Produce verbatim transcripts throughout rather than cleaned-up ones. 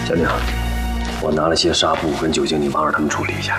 小宁，我拿了些纱布跟酒精，你帮着他们处理一下。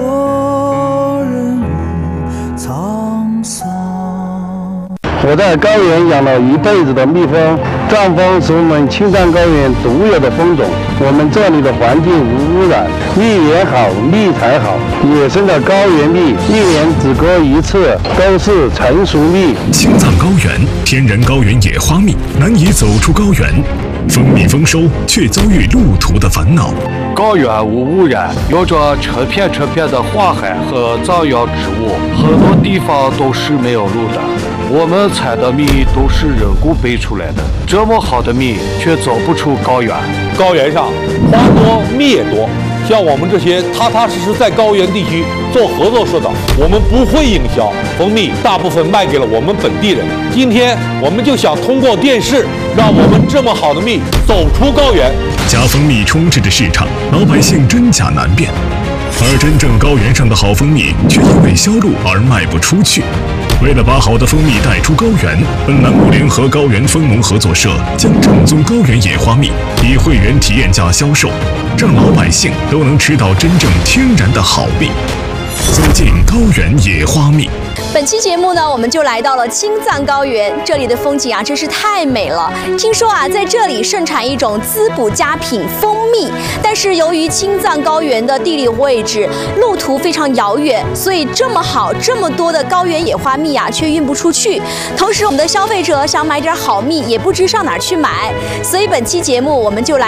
我在高原养了一辈子的蜜蜂，藏蜂是我们青藏高原独有的蜂种。我们这里的环境无污染，蜜源好，蜜才好。野生的高原蜜一年只割一次，都是成熟蜜。 青藏高原天然高原野花蜜难以走出高原，蜂蜜丰收却遭遇路途的烦恼。 高原无污染，有着成片成片的花海和藏药植物，很多地方都是没有路的。我们采的蜜都是人工培出来的，这么好的蜜却走不出高原。 高原上花多蜜也多，像我们这些踏踏实实在高原地区做合作社的，我们不会营销，蜂蜜大部分卖给了我们本地人。今天我们就想通过电视，让我们这么好的蜜走出高原。 假蜂蜜充斥着市场，老百姓真假难辨，而真正高原上的好蜂蜜却因为销路而卖不出去。为了把好的蜂蜜带出高原，本栏目联合高原蜂农合作社将正宗高原野花蜜以会员体验价销售，让老百姓都能吃到真正天然的好蜜。走进高原野花蜜。 本期节目呢，我们就来到了青藏高原，这里的风景啊，真是太美了。听说啊，在这里盛产一种滋补佳品蜂蜜，但是由于青藏高原的地理位置、路途非常遥远，所以这么好、这么多的高原野花蜜啊，却运不出去。同时，我们的消费者想买点好蜜，也不知上哪儿去买。所以本期节目，我们就来